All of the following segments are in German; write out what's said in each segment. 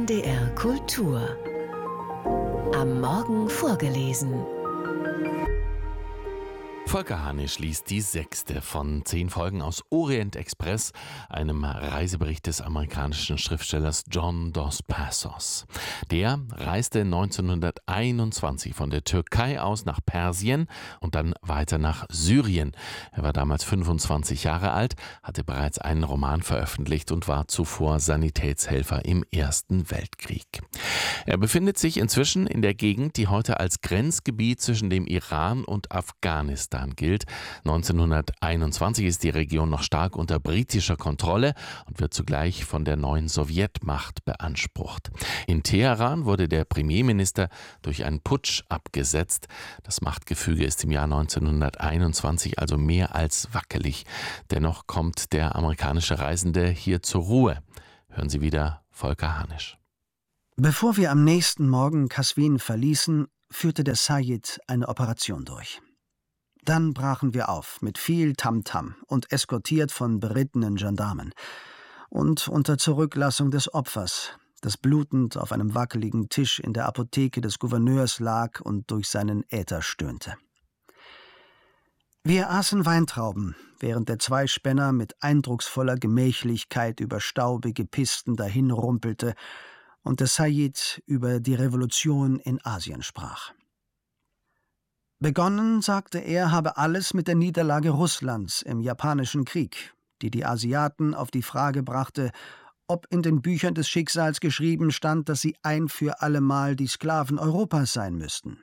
NDR Kultur. Am Morgen vorgelesen. Volker Hanisch liest die 6. von 10 Folgen aus Orient Express, einem Reisebericht des amerikanischen Schriftstellers John Dos Passos. Der reiste 1921 von der Türkei aus nach Persien und dann weiter nach Syrien. Er war damals 25 Jahre alt, hatte bereits einen Roman veröffentlicht und war zuvor Sanitätshelfer im Ersten Weltkrieg. Er befindet sich inzwischen in der Gegend, die heute als Grenzgebiet zwischen dem Iran und Afghanistan gilt. 1921 ist die Region noch stark unter britischer Kontrolle und wird zugleich von der neuen Sowjetmacht beansprucht. In Teheran wurde der Premierminister durch einen Putsch abgesetzt. Das Machtgefüge ist im Jahr 1921 also mehr als wackelig. Dennoch kommt der amerikanische Reisende hier zur Ruhe. Hören Sie wieder Volker Hanisch. Bevor wir am nächsten Morgen Qazvin verließen, führte der Sayyid eine Operation durch. Dann brachen wir auf, mit viel Tamtam und eskortiert von berittenen Gendarmen. Und unter Zurücklassung des Opfers, das blutend auf einem wackeligen Tisch in der Apotheke des Gouverneurs lag und durch seinen Äther stöhnte. Wir aßen Weintrauben, während der Zweispänner mit eindrucksvoller Gemächlichkeit über staubige Pisten dahinrumpelte und der Sayyid über die Revolution in Asien sprach. Begonnen, sagte er, habe alles mit der Niederlage Russlands im Japanischen Krieg, die die Asiaten auf die Frage brachte, ob in den Büchern des Schicksals geschrieben stand, dass sie ein für allemal die Sklaven Europas sein müssten.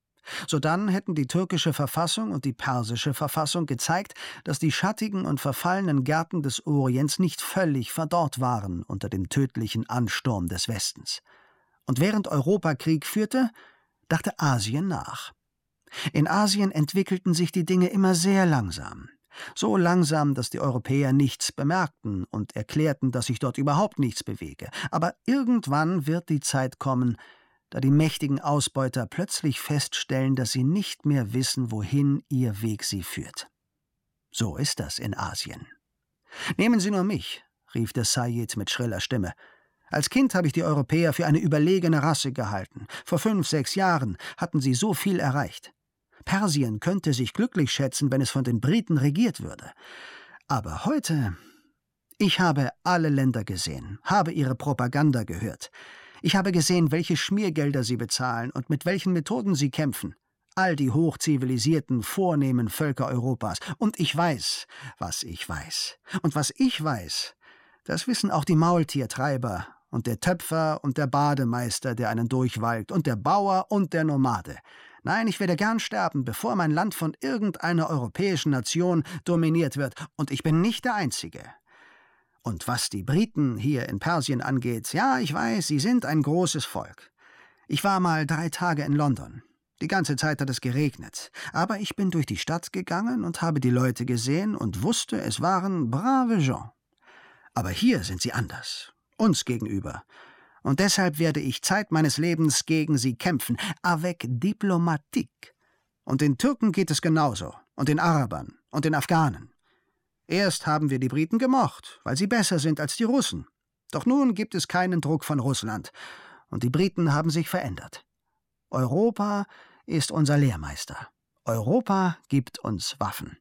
Sodann hätten die türkische Verfassung und die persische Verfassung gezeigt, dass die schattigen und verfallenen Gärten des Orients nicht völlig verdorrt waren unter dem tödlichen Ansturm des Westens. Und während Europa Krieg führte, dachte Asien nach. In Asien entwickelten sich die Dinge immer sehr langsam. So langsam, dass die Europäer nichts bemerkten und erklärten, dass sich dort überhaupt nichts bewege. Aber irgendwann wird die Zeit kommen, da die mächtigen Ausbeuter plötzlich feststellen, dass sie nicht mehr wissen, wohin ihr Weg sie führt. So ist das in Asien. »Nehmen Sie nur mich«, rief der Sayyid mit schriller Stimme. »Als Kind habe ich die Europäer für eine überlegene Rasse gehalten. Vor 5, 6 Jahren hatten sie so viel erreicht. Persien könnte sich glücklich schätzen, wenn es von den Briten regiert würde. Aber heute, ich habe alle Länder gesehen, habe ihre Propaganda gehört. Ich habe gesehen, welche Schmiergelder sie bezahlen und mit welchen Methoden sie kämpfen. All die hochzivilisierten, vornehmen Völker Europas. Und ich weiß, was ich weiß. Und was ich weiß, das wissen auch die Maultiertreiber und der Töpfer und der Bademeister, der einen durchwalkt, und der Bauer und der Nomade. Nein, ich werde gern sterben, bevor mein Land von irgendeiner europäischen Nation dominiert wird. Und ich bin nicht der Einzige. Und was die Briten hier in Persien angeht, ja, ich weiß, sie sind ein großes Volk. Ich war mal 3 Tage in London. Die ganze Zeit hat es geregnet. Aber ich bin durch die Stadt gegangen und habe die Leute gesehen und wusste, es waren brave gens. Aber hier sind sie anders, uns gegenüber. Und deshalb werde ich Zeit meines Lebens gegen sie kämpfen, avec diplomatique. Und den Türken geht es genauso, und den Arabern und den Afghanen. Erst haben wir die Briten gemocht, weil sie besser sind als die Russen. Doch nun gibt es keinen Druck von Russland, und die Briten haben sich verändert. Europa ist unser Lehrmeister. Europa gibt uns Waffen.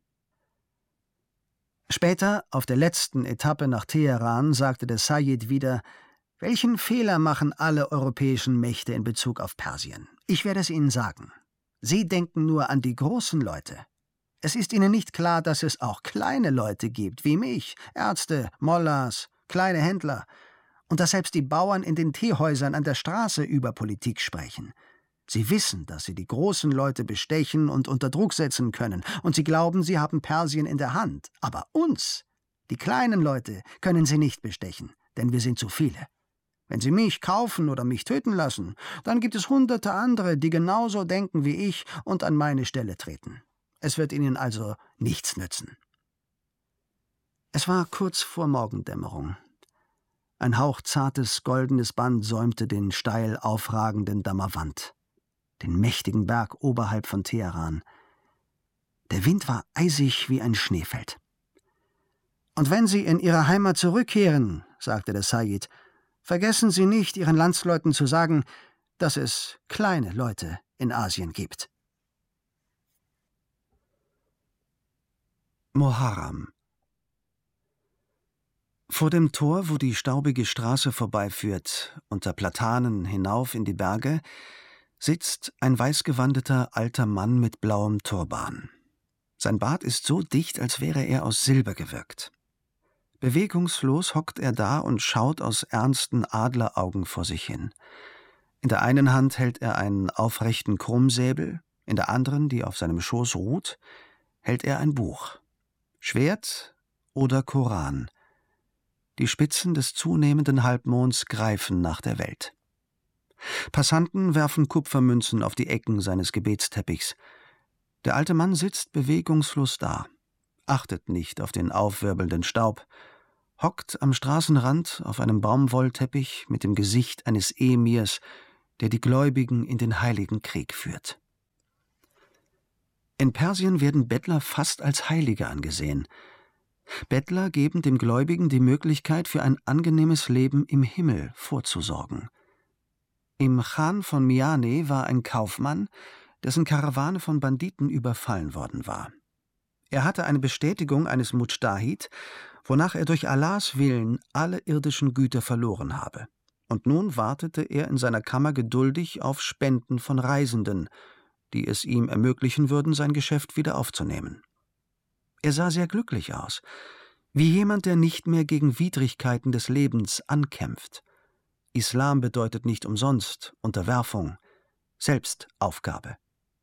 Später, auf der letzten Etappe nach Teheran, sagte der Sayyid wieder: Welchen Fehler machen alle europäischen Mächte in Bezug auf Persien? Ich werde es Ihnen sagen. Sie denken nur an die großen Leute. Es ist Ihnen nicht klar, dass es auch kleine Leute gibt, wie mich, Ärzte, Mollahs, kleine Händler, und dass selbst die Bauern in den Teehäusern an der Straße über Politik sprechen. Sie wissen, dass sie die großen Leute bestechen und unter Druck setzen können, und sie glauben, sie haben Persien in der Hand. Aber uns, die kleinen Leute, können sie nicht bestechen, denn wir sind zu viele. Wenn Sie mich kaufen oder mich töten lassen, dann gibt es hunderte andere, die genauso denken wie ich und an meine Stelle treten. Es wird Ihnen also nichts nützen.« Es war kurz vor Morgendämmerung. Ein hauchzartes, goldenes Band säumte den steil aufragenden Damawand, den mächtigen Berg oberhalb von Teheran. Der Wind war eisig wie ein Schneefeld. »Und wenn Sie in Ihre Heimat zurückkehren«, sagte der Sayyid, Vergessen Sie nicht, Ihren Landsleuten zu sagen, dass es kleine Leute in Asien gibt. Muharram. Vor dem Tor, wo die staubige Straße vorbeiführt, unter Platanen hinauf in die Berge, sitzt ein weißgewandeter alter Mann mit blauem Turban. Sein Bart ist so dicht, als wäre er aus Silber gewirkt. Bewegungslos hockt er da und schaut aus ernsten Adleraugen vor sich hin. In der einen Hand hält er einen aufrechten Krummsäbel, in der anderen, die auf seinem Schoß ruht, hält er ein Buch. Schwert oder Koran. Die Spitzen des zunehmenden Halbmonds greifen nach der Welt. Passanten werfen Kupfermünzen auf die Ecken seines Gebetsteppichs. Der alte Mann sitzt bewegungslos da, achtet nicht auf den aufwirbelnden Staub, hockt am Straßenrand auf einem Baumwollteppich mit dem Gesicht eines Emirs, der die Gläubigen in den Heiligen Krieg führt. In Persien werden Bettler fast als Heilige angesehen. Bettler geben dem Gläubigen die Möglichkeit, für ein angenehmes Leben im Himmel vorzusorgen. Im Chan von Mianeh war ein Kaufmann, dessen Karawane von Banditen überfallen worden war. Er hatte eine Bestätigung eines Mujtahid, wonach er durch Allahs Willen alle irdischen Güter verloren habe. Und nun wartete er in seiner Kammer geduldig auf Spenden von Reisenden, die es ihm ermöglichen würden, sein Geschäft wieder aufzunehmen. Er sah sehr glücklich aus, wie jemand, der nicht mehr gegen Widrigkeiten des Lebens ankämpft. Islam bedeutet nicht umsonst Unterwerfung, Selbstaufgabe.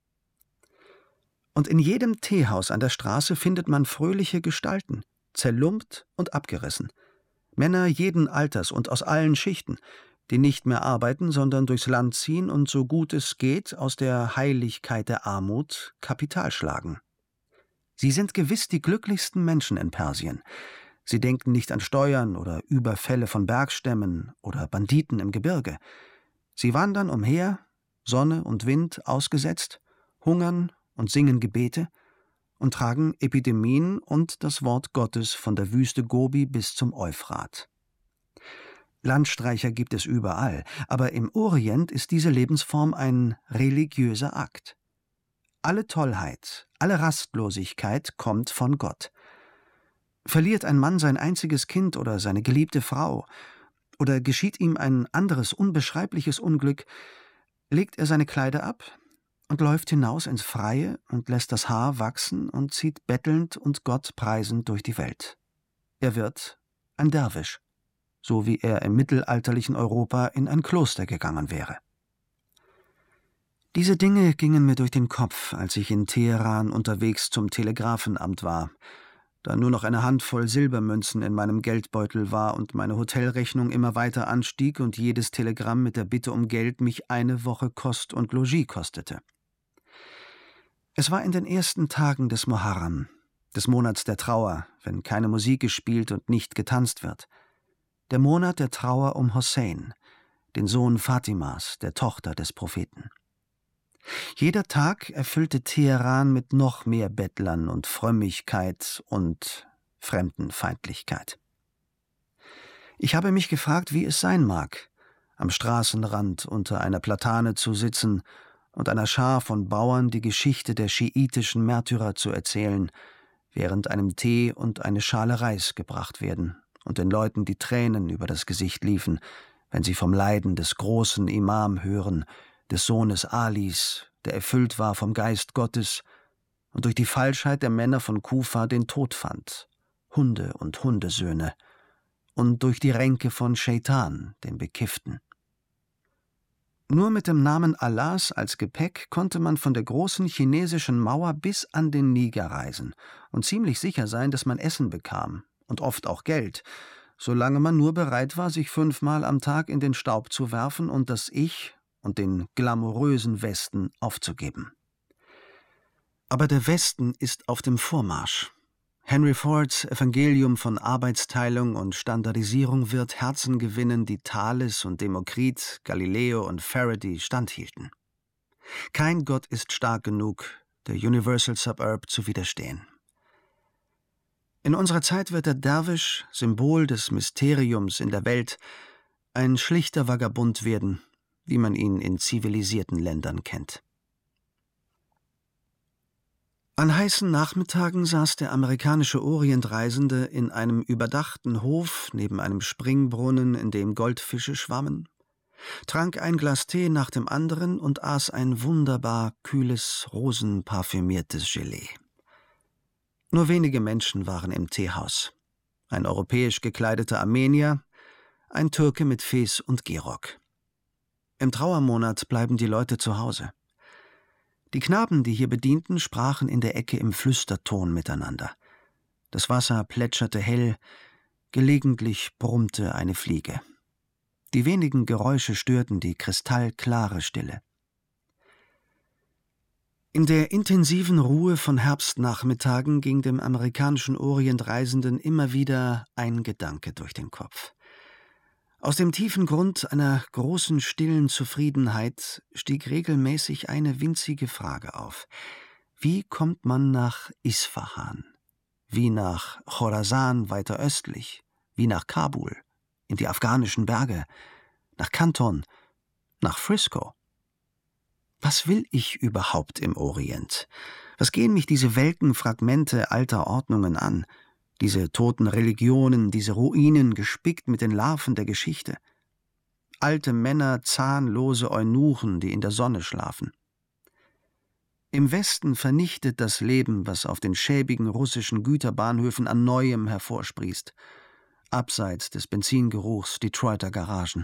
Und in jedem Teehaus an der Straße findet man fröhliche Gestalten, zerlumpt und abgerissen. Männer jeden Alters und aus allen Schichten, die nicht mehr arbeiten, sondern durchs Land ziehen und so gut es geht aus der Heiligkeit der Armut Kapital schlagen. Sie sind gewiss die glücklichsten Menschen in Persien. Sie denken nicht an Steuern oder Überfälle von Bergstämmen oder Banditen im Gebirge. Sie wandern umher, Sonne und Wind ausgesetzt, hungern und singen Gebete und tragen Epidemien und das Wort Gottes von der Wüste Gobi bis zum Euphrat. Landstreicher gibt es überall, aber im Orient ist diese Lebensform ein religiöser Akt. Alle Tollheit, alle Rastlosigkeit kommt von Gott. Verliert ein Mann sein einziges Kind oder seine geliebte Frau, oder geschieht ihm ein anderes unbeschreibliches Unglück, legt er seine Kleider ab und läuft hinaus ins Freie und lässt das Haar wachsen und zieht bettelnd und Gott preisend durch die Welt. Er wird ein Derwisch, so wie er im mittelalterlichen Europa in ein Kloster gegangen wäre. Diese Dinge gingen mir durch den Kopf, als ich in Teheran unterwegs zum Telegrafenamt war, da nur noch eine Handvoll Silbermünzen in meinem Geldbeutel war und meine Hotelrechnung immer weiter anstieg und jedes Telegramm mit der Bitte um Geld mich eine Woche Kost und Logis kostete. Es war in den ersten Tagen des Muharram, des Monats der Trauer, wenn keine Musik gespielt und nicht getanzt wird. Der Monat der Trauer um Hossein, den Sohn Fatimas, der Tochter des Propheten. Jeder Tag erfüllte Teheran mit noch mehr Bettlern und Frömmigkeit und Fremdenfeindlichkeit. Ich habe mich gefragt, wie es sein mag, am Straßenrand unter einer Platane zu sitzen und einer Schar von Bauern die Geschichte der schiitischen Märtyrer zu erzählen, während einem Tee und eine Schale Reis gebracht werden und den Leuten die Tränen über das Gesicht liefen, wenn sie vom Leiden des großen Imam hören, des Sohnes Alis, der erfüllt war vom Geist Gottes und durch die Falschheit der Männer von Kufa den Tod fand, Hunde und Hundesöhne, und durch die Ränke von Scheitan, dem Bekifften. Nur mit dem Namen Allahs als Gepäck konnte man von der großen chinesischen Mauer bis an den Niger reisen und ziemlich sicher sein, dass man Essen bekam und oft auch Geld, solange man nur bereit war, sich 5-mal am Tag in den Staub zu werfen und das Ich und den glamourösen Westen aufzugeben. Aber der Westen ist auf dem Vormarsch. Henry Fords Evangelium von Arbeitsteilung und Standardisierung wird Herzen gewinnen, die Thales und Demokrit, Galileo und Faraday standhielten. Kein Gott ist stark genug, der Universal Suburb zu widerstehen. In unserer Zeit wird der Derwisch, Symbol des Mysteriums in der Welt, ein schlichter Vagabund werden, wie man ihn in zivilisierten Ländern kennt. An heißen Nachmittagen saß der amerikanische Orientreisende in einem überdachten Hof neben einem Springbrunnen, in dem Goldfische schwammen, trank ein Glas Tee nach dem anderen und aß ein wunderbar kühles, rosenparfümiertes Gelee. Nur wenige Menschen waren im Teehaus. Ein europäisch gekleideter Armenier, ein Türke mit Fes und Gehrock. Im Trauermonat bleiben die Leute zu Hause. Die Knaben, die hier bedienten, sprachen in der Ecke im Flüsterton miteinander. Das Wasser plätscherte hell, gelegentlich brummte eine Fliege. Die wenigen Geräusche störten die kristallklare Stille. In der intensiven Ruhe von Herbstnachmittagen ging dem amerikanischen Orientreisenden immer wieder ein Gedanke durch den Kopf. Aus dem tiefen Grund einer großen stillen Zufriedenheit stieg regelmäßig eine winzige Frage auf. Wie kommt man nach Isfahan? Wie nach Chorasan weiter östlich? Wie nach Kabul? In die afghanischen Berge? Nach Kanton? Nach Frisco? Was will ich überhaupt im Orient? Was gehen mich diese welken Fragmente alter Ordnungen an? Diese toten Religionen, diese Ruinen, gespickt mit den Larven der Geschichte. Alte Männer, zahnlose Eunuchen, die in der Sonne schlafen. Im Westen vernichtet das Leben, was auf den schäbigen russischen Güterbahnhöfen an Neuem hervorsprießt, abseits des Benzingeruchs Detroiter Garagen.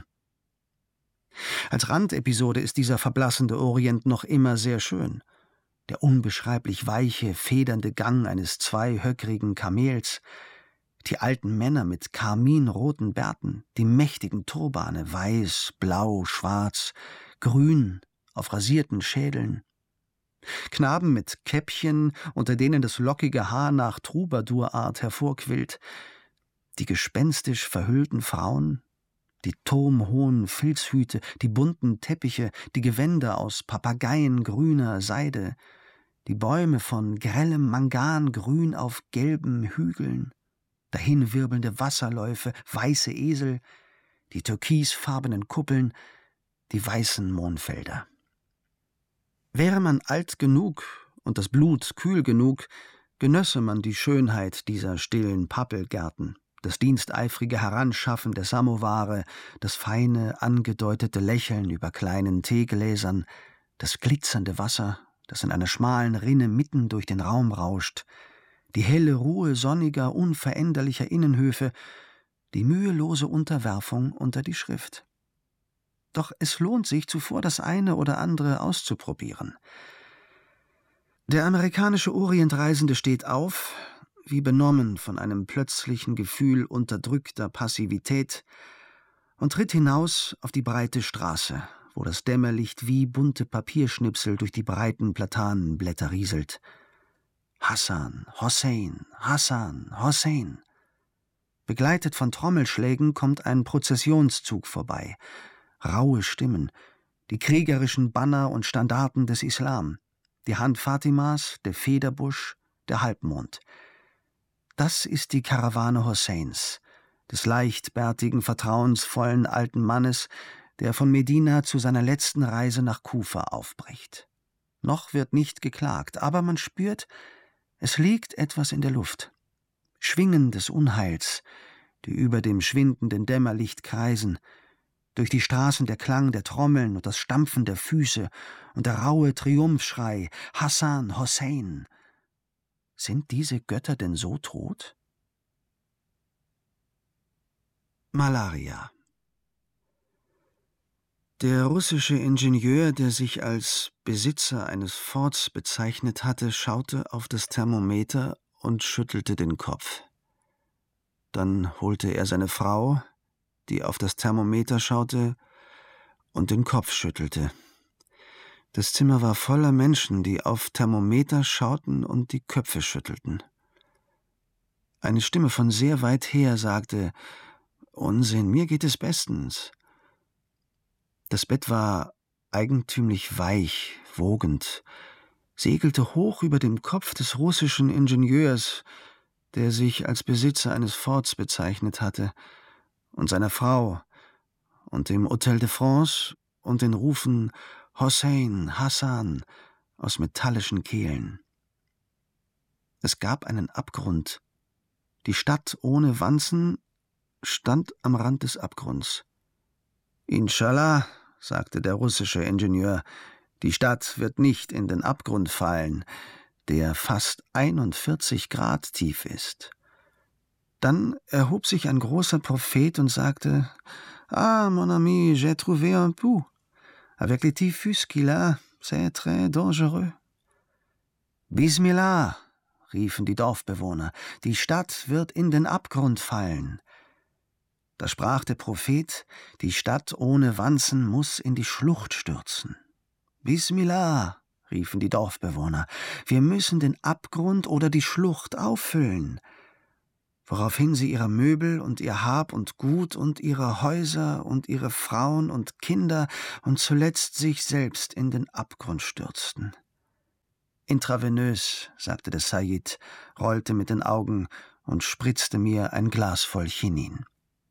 Als Randepisode ist dieser verblassende Orient noch immer sehr schön. Der unbeschreiblich weiche, federnde Gang eines zweihöckrigen Kamels, die alten Männer mit karminroten Bärten, die mächtigen Turbane, weiß, blau, schwarz, grün, auf rasierten Schädeln, Knaben mit Käppchen, unter denen das lockige Haar nach Troubadour-Art hervorquillt, die gespenstisch verhüllten Frauen, die turmhohen Filzhüte, die bunten Teppiche, die Gewänder aus papageiengrüner Seide, die Bäume von grellem Mangangrün auf gelben Hügeln, dahinwirbelnde Wasserläufe, weiße Esel, die türkisfarbenen Kuppeln, die weißen Mohnfelder. Wäre man alt genug und das Blut kühl genug, genösse man die Schönheit dieser stillen Pappelgärten, das diensteifrige Heranschaffen der Samoware, das feine, angedeutete Lächeln über kleinen Teegläsern, das glitzernde Wasser, das in einer schmalen Rinne mitten durch den Raum rauscht, die helle Ruhe sonniger, unveränderlicher Innenhöfe, die mühelose Unterwerfung unter die Schrift. Doch es lohnt sich, zuvor das eine oder andere auszuprobieren. Der amerikanische Orientreisende steht auf, wie benommen von einem plötzlichen Gefühl unterdrückter Passivität, und tritt hinaus auf die breite Straße, wo das Dämmerlicht wie bunte Papierschnipsel durch die breiten Platanenblätter rieselt. Hassan, Hossein, Hassan, Hossein. Begleitet von Trommelschlägen kommt ein Prozessionszug vorbei. Raue Stimmen, die kriegerischen Banner und Standarten des Islam, die Hand Fatimas, der Federbusch, der Halbmond. Das ist die Karawane Hosseins, des leichtbärtigen, vertrauensvollen alten Mannes, der von Medina zu seiner letzten Reise nach Kufa aufbricht. Noch wird nicht geklagt, aber man spürt, es liegt etwas in der Luft. Schwingen des Unheils, die über dem schwindenden Dämmerlicht kreisen, durch die Straßen der Klang der Trommeln und das Stampfen der Füße und der raue Triumphschrei Hassan, Hossein. Sind diese Götter denn so tot? Malaria. Der russische Ingenieur, der sich als Besitzer eines Forts bezeichnet hatte, schaute auf das Thermometer und schüttelte den Kopf. Dann holte er seine Frau, die auf das Thermometer schaute und den Kopf schüttelte. Das Zimmer war voller Menschen, die auf Thermometer schauten und die Köpfe schüttelten. Eine Stimme von sehr weit her sagte: »Unsinn, mir geht es bestens.« Das Bett war eigentümlich weich, wogend, segelte hoch über dem Kopf des russischen Ingenieurs, der sich als Besitzer eines Forts bezeichnet hatte, und seiner Frau und im Hotel de France und den Rufen Hossein, Hassan aus metallischen Kehlen. Es gab einen Abgrund. Die Stadt ohne Wanzen stand am Rand des Abgrunds. »Inshallah«, sagte der russische Ingenieur, »die Stadt wird nicht in den Abgrund fallen, der fast 41 Grad tief ist.« Dann erhob sich ein großer Prophet und sagte, »Ah, mon ami, j'ai trouvé un puits. Avec les typhus qu'il a, c'est très dangereux.« »Bismillah«, riefen die Dorfbewohner, »die Stadt wird in den Abgrund fallen.« Da sprach der Prophet, die Stadt ohne Wanzen muss in die Schlucht stürzen. »Bismillah«, riefen die Dorfbewohner, »wir müssen den Abgrund oder die Schlucht auffüllen.« Woraufhin sie ihre Möbel und ihr Hab und Gut und ihre Häuser und ihre Frauen und Kinder und zuletzt sich selbst in den Abgrund stürzten. »Intravenös«, sagte der Sayyid, rollte mit den Augen und spritzte mir ein Glas voll Chinin.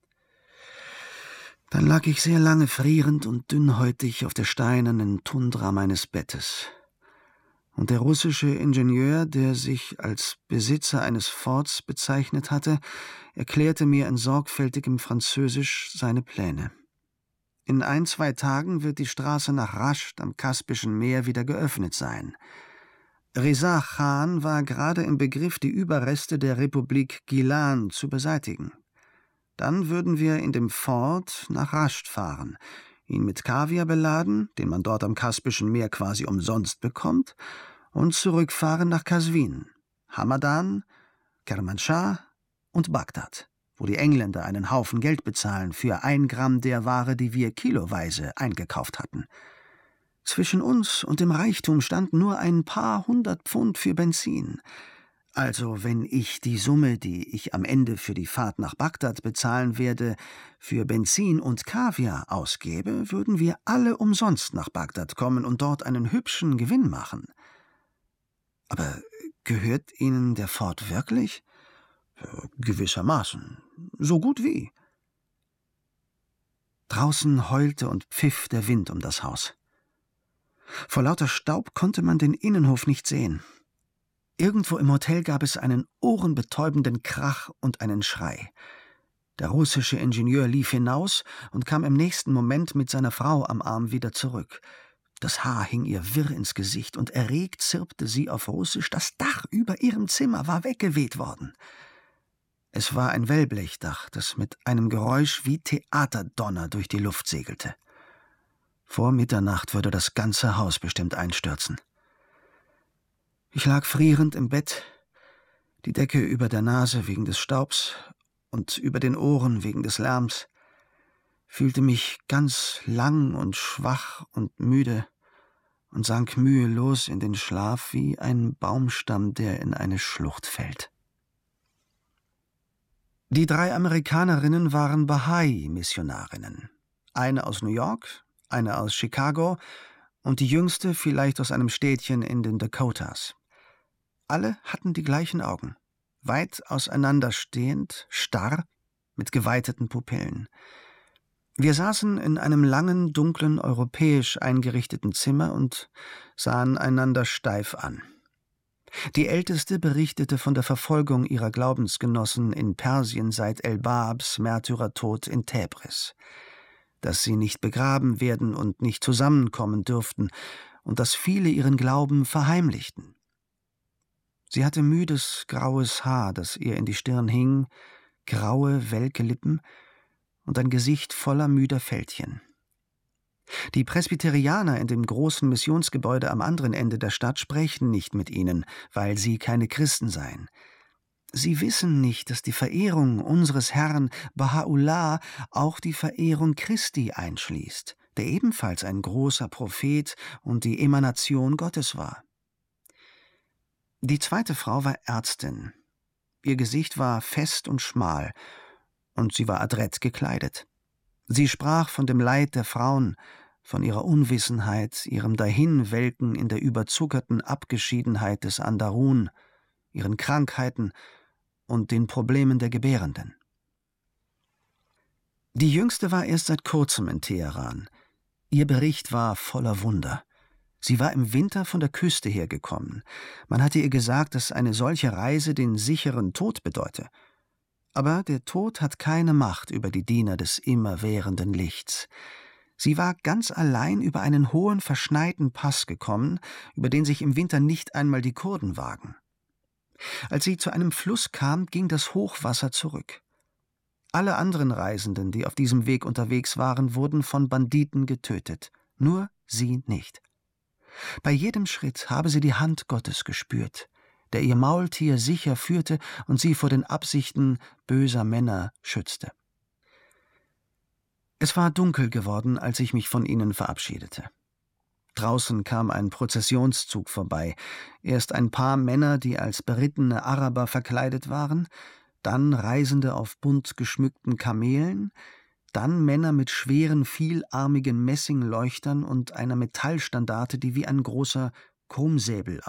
Dann lag ich sehr lange frierend und dünnhäutig auf der steinernen Tundra meines Bettes. Und der russische Ingenieur, der sich als Besitzer eines Forts bezeichnet hatte, erklärte mir in sorgfältigem Französisch seine Pläne. In 1-2 Tagen wird die Straße nach Rascht am Kaspischen Meer wieder geöffnet sein. Reza Khan war gerade im Begriff, die Überreste der Republik Gilan zu beseitigen. Dann würden wir in dem Fort nach Rascht fahren, ihn mit Kaviar beladen, den man dort am Kaspischen Meer quasi umsonst bekommt, und zurückfahren nach Kasvin, Hamadan, Kermanschah und Bagdad, wo die Engländer einen Haufen Geld bezahlen für 1 Gramm der Ware, die wir kiloweise eingekauft hatten. Zwischen uns und dem Reichtum stand nur ein paar 100 Pfund für Benzin. Also, wenn ich die Summe, die ich am Ende für die Fahrt nach Bagdad bezahlen werde, für Benzin und Kaviar ausgebe, würden wir alle umsonst nach Bagdad kommen und dort einen hübschen Gewinn machen. Aber gehört Ihnen der Fort wirklich? Gewissermaßen. So gut wie. Draußen heulte und pfiff der Wind um das Haus. Vor lauter Staub konnte man den Innenhof nicht sehen. Irgendwo im Hotel gab es einen ohrenbetäubenden Krach und einen Schrei. Der russische Ingenieur lief hinaus und kam im nächsten Moment mit seiner Frau am Arm wieder zurück. Das Haar hing ihr wirr ins Gesicht und erregt zirpte sie auf Russisch, das Dach über ihrem Zimmer war weggeweht worden. Es war ein Wellblechdach, das mit einem Geräusch wie Theaterdonner durch die Luft segelte. Vor Mitternacht würde das ganze Haus bestimmt einstürzen. Ich lag frierend im Bett, die Decke über der Nase wegen des Staubs und über den Ohren wegen des Lärms, fühlte mich ganz lang und schwach und müde und sank mühelos in den Schlaf wie ein Baumstamm, der in eine Schlucht fällt. Die 3 Amerikanerinnen waren Bahai-Missionarinnen. Eine aus New York, eine aus Chicago und die jüngste vielleicht aus einem Städtchen in den Dakotas. Alle hatten die gleichen Augen, weit auseinanderstehend, starr, mit geweiteten Pupillen. Wir saßen in einem langen, dunklen, europäisch eingerichteten Zimmer und sahen einander steif an. Die Älteste berichtete von der Verfolgung ihrer Glaubensgenossen in Persien seit El-Babs Märtyrertod in Tebris, dass sie nicht begraben werden und nicht zusammenkommen dürften und dass viele ihren Glauben verheimlichten. Sie hatte müdes, graues Haar, das ihr in die Stirn hing, graue, welke Lippen und ein Gesicht voller müder Fältchen. Die Presbyterianer in dem großen Missionsgebäude am anderen Ende der Stadt sprechen nicht mit ihnen, weil sie keine Christen seien. Sie wissen nicht, dass die Verehrung unseres Herrn Baha'u'llah auch die Verehrung Christi einschließt, der ebenfalls ein großer Prophet und die Emanation Gottes war. Die zweite Frau war Ärztin. Ihr Gesicht war fest und schmal, und sie war adrett gekleidet. Sie sprach von dem Leid der Frauen, von ihrer Unwissenheit, ihrem Dahinwelken in der überzuckerten Abgeschiedenheit des Andarun, ihren Krankheiten und den Problemen der Gebärenden. Die Jüngste war erst seit kurzem in Teheran. Ihr Bericht war voller Wunder. Sie war im Winter von der Küste hergekommen. Man hatte ihr gesagt, dass eine solche Reise den sicheren Tod bedeute. Aber der Tod hat keine Macht über die Diener des immerwährenden Lichts. Sie war ganz allein über einen hohen, verschneiten Pass gekommen, über den sich im Winter nicht einmal die Kurden wagen. Als sie zu einem Fluss kam, ging das Hochwasser zurück. Alle anderen Reisenden, die auf diesem Weg unterwegs waren, wurden von Banditen getötet, nur sie nicht. Bei jedem Schritt habe sie die Hand Gottes gespürt, der ihr Maultier sicher führte und sie vor den Absichten böser Männer schützte. Es war dunkel geworden, als ich mich von ihnen verabschiedete. Draußen kam ein Prozessionszug vorbei, erst ein paar Männer, die als berittene Araber verkleidet waren, dann Reisende auf bunt geschmückten Kamelen, dann Männer mit schweren, vielarmigen Messingleuchtern und einer Metallstandarte, die wie ein großer Chromsäbel